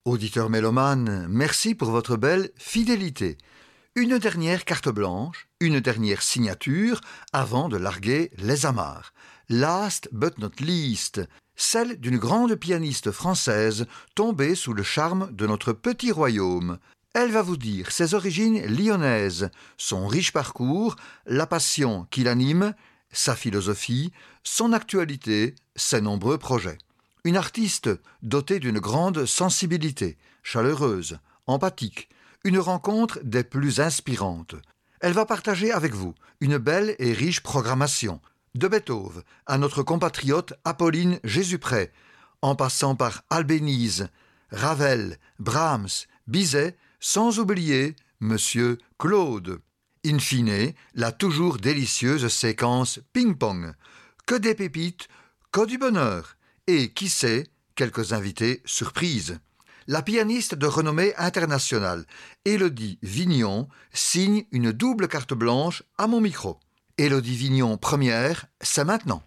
Auditeurs mélomanes, merci pour votre belle fidélité. Une dernière carte blanche, une dernière signature avant de larguer les amarres. Last but not least, celle d'une grande pianiste française tombée sous le charme de notre petit royaume. Elle va vous dire ses origines lyonnaises, son riche parcours, la passion qui l'anime, sa philosophie, son actualité, ses nombreux projets. Une artiste dotée d'une grande sensibilité, chaleureuse, empathique, une rencontre des plus inspirantes. Elle va partager avec vous une belle et riche programmation, de Beethoven à notre compatriote Apolline Jésupré, en passant par Albéniz, Ravel, Brahms, Bizet, sans oublier Monsieur Claude. In fine, la toujours délicieuse séquence ping-pong. Que des pépites, que du bonheur. Et, qui sait, quelques invités surprises. La pianiste de renommée internationale, Élodie Vignon, signe une double carte blanche à mon micro. Élodie Vignon, première, c'est maintenant.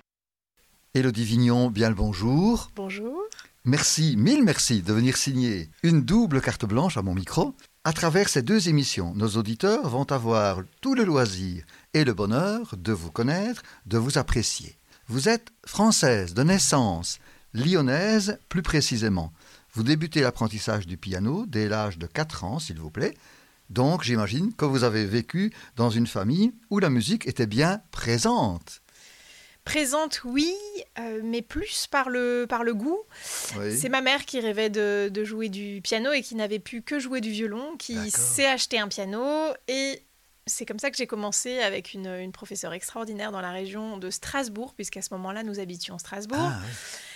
Élodie Vignon, bien le bonjour. Bonjour. Merci, mille merci de venir signer une double carte blanche à mon micro. À travers ces deux émissions, nos auditeurs vont avoir tout le loisir et le bonheur de vous connaître, de vous apprécier. Vous êtes française de naissance, lyonnaise plus précisément. Vous débutez l'apprentissage du piano dès l'âge de 4 ans, s'il vous plaît. Donc, j'imagine que vous avez vécu dans une famille où la musique était bien présente. Présente, oui, mais plus par le goût. Oui. C'est ma mère qui rêvait de jouer du piano et qui n'avait pu que jouer du violon, qui s'est acheté un piano. Et c'est comme ça que j'ai commencé avec une professeure extraordinaire dans la région de Strasbourg, puisqu'à ce moment-là, nous habitions Strasbourg. Ah, oui.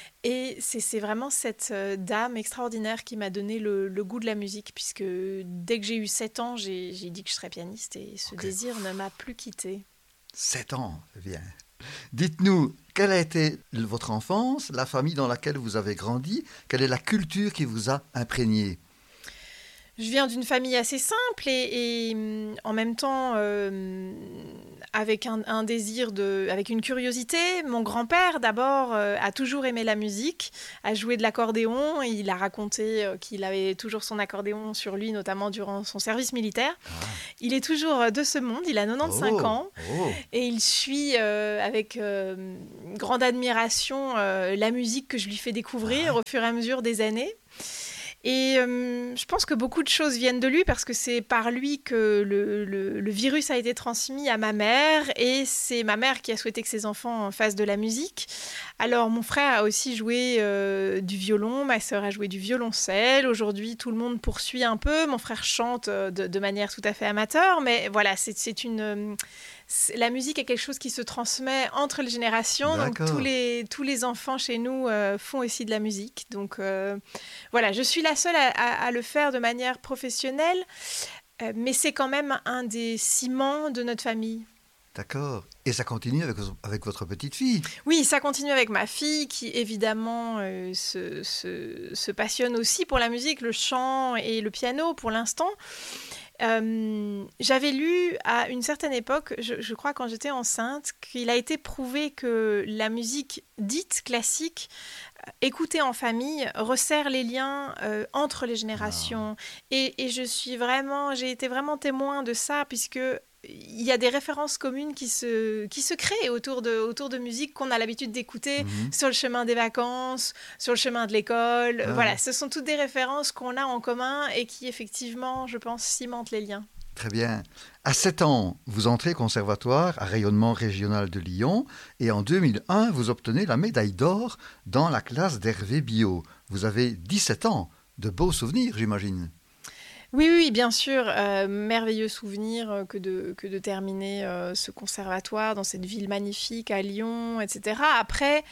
Et c'est vraiment cette dame extraordinaire qui m'a donné le goût de la musique, puisque dès que j'ai eu 7 ans, j'ai dit que je serais pianiste et ce désir ne m'a plus quittée. 7 ans, bien. Dites-nous, quelle a été votre enfance, la famille dans laquelle vous avez grandi? Quelle est la culture qui vous a imprégné? Je viens d'une famille assez simple et en même temps avec un désir avec une curiosité. Mon grand-père d'abord a toujours aimé la musique, a joué de l'accordéon. Il a raconté qu'il avait toujours son accordéon sur lui, notamment durant son service militaire. Ah. Il est toujours de ce monde, il a 95 ans et il suit avec grande admiration la musique que je lui fais découvrir au fur et à mesure des années. Et je pense que beaucoup de choses viennent de lui parce que c'est par lui que le virus a été transmis à ma mère et c'est ma mère qui a souhaité que ses enfants fassent de la musique. Alors mon frère a aussi joué du violon, ma sœur a joué du violoncelle. Aujourd'hui, tout le monde poursuit un peu. Mon frère chante de manière tout à fait amateur, mais voilà, la musique est quelque chose qui se transmet entre les générations. D'accord. Donc tous les enfants chez nous font aussi de la musique. Donc voilà, je suis la seule à le faire de manière professionnelle, mais c'est quand même un des ciments de notre famille. D'accord. Et ça continue avec votre petite fille? Oui, ça continue avec ma fille qui, évidemment, se passionne aussi pour la musique, le chant et le piano pour l'instant. J'avais lu à une certaine époque, je crois quand j'étais enceinte, qu'il a été prouvé que la musique dite classique, écoutée en famille, resserre les liens entre les générations. Et j'ai été vraiment témoin de ça, puisque il y a des références communes qui se créent autour de musique qu'on a l'habitude d'écouter sur le chemin des vacances, sur le chemin de l'école. Voilà, ce sont toutes des références qu'on a en commun et qui, effectivement, je pense, cimentent les liens. Très bien. À 7 ans, vous entrez au conservatoire à rayonnement régional de Lyon et en 2001, vous obtenez la médaille d'or dans la classe d'Hervé Bio. Vous avez 17 ans. De beaux souvenirs, j'imagine. Oui, bien sûr. Merveilleux souvenir que de terminer ce conservatoire dans cette ville magnifique à Lyon, etc. Après,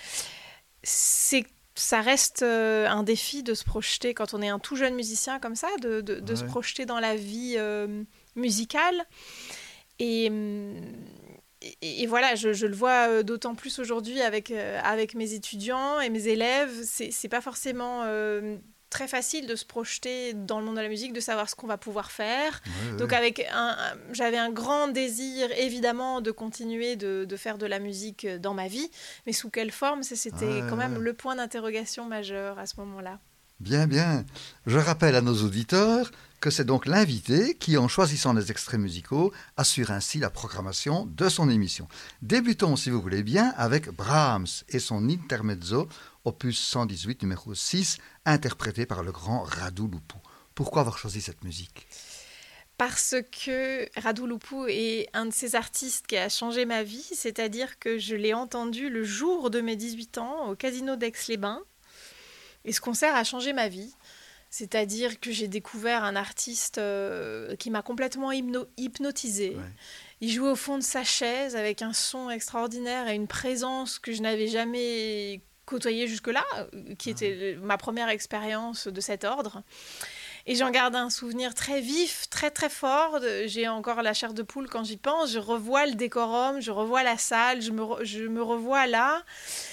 ça reste un défi de se projeter quand on est un tout jeune musicien comme ça, de se projeter dans la vie musicale. Et voilà, je le vois d'autant plus aujourd'hui avec mes étudiants et mes élèves. C'est pas forcément très facile de se projeter dans le monde de la musique, de savoir ce qu'on va pouvoir faire. Donc j'avais un grand désir, évidemment, de continuer de faire de la musique dans ma vie, mais sous quelle forme, c'était quand même le point d'interrogation majeur à ce moment-là. Bien, bien. Je rappelle à nos auditeurs que c'est donc l'invité qui, en choisissant les extraits musicaux, assure ainsi la programmation de son émission. Débutons, si vous voulez bien, avec Brahms et son Intermezzo, opus 118, numéro 6, interprété par le grand Radu Lupu. Pourquoi avoir choisi cette musique ? Parce que Radu Lupu est un de ces artistes qui a changé ma vie, c'est-à-dire que je l'ai entendu le jour de mes 18 ans au Casino d'Aix-les-Bains. Et ce concert a changé ma vie. C'est-à-dire que j'ai découvert un artiste qui m'a complètement hypnotisée. Ouais. Il jouait au fond de sa chaise avec un son extraordinaire et une présence que je n'avais jamais côtoyée jusque-là, qui était ma première expérience de cet ordre. Et j'en garde un souvenir très vif, très très fort. J'ai encore la chair de poule quand j'y pense. Je revois le décorum, je revois la salle, je me revois là.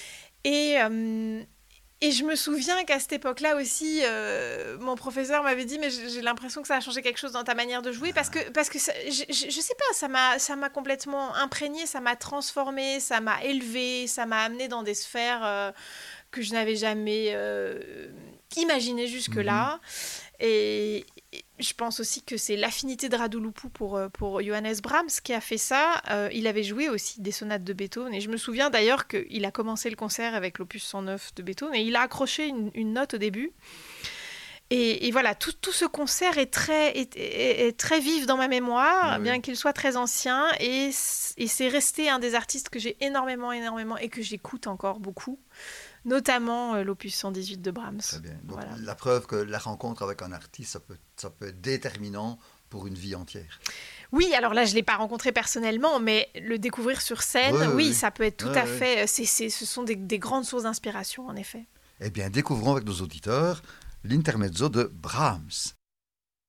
Et je me souviens qu'à cette époque-là aussi, mon professeur m'avait dit « mais j'ai l'impression que ça a changé quelque chose dans ta manière de jouer » parce que ça, je sais pas, ça m'a complètement imprégnée, ça m'a transformée, ça m'a élevée, ça m'a amenée dans des sphères que je n'avais jamais imaginées jusque-là. Et je pense aussi que c'est l'affinité de Radu Lupu pour Johannes Brahms qui a fait ça. Il avait joué aussi des sonates de Beethoven. Et je me souviens d'ailleurs qu'il a commencé le concert avec l'opus 109 de Beethoven. Et il a accroché une note au début. Et voilà, tout ce concert est très vif dans ma mémoire, oui. Bien qu'il soit très ancien. Et c'est resté un des artistes que j'ai énormément et que j'écoute encore beaucoup. Notamment l'opus 118 de Brahms. Très bien. Donc, voilà. La preuve que la rencontre avec un artiste, ça peut être déterminant pour une vie entière. Oui, alors là, je ne l'ai pas rencontré personnellement, mais le découvrir sur scène, oui, ça peut être tout à fait... Ce sont des grandes sources d'inspiration, en effet. Eh bien, découvrons avec nos auditeurs l'Intermezzo de Brahms.